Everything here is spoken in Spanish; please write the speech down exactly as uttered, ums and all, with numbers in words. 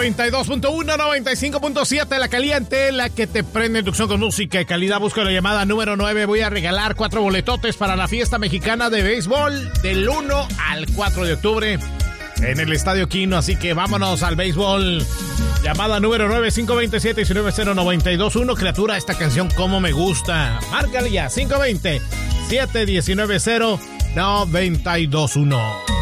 noventa y dos punto uno, noventa y cinco punto siete, la caliente, la que te prende inducción con música y calidad. Busco la llamada número nueve. Voy a regalar cuatro boletotes para la fiesta mexicana de béisbol del uno al cuatro de octubre en el Estadio Quino. Así que vámonos al béisbol. Llamada número nueve, cinco dos siete, nueve cero nueve dos uno. Criatura, esta canción como me gusta. Márcale ya, cinco dos cero, siete uno nueve cero nueve dos uno.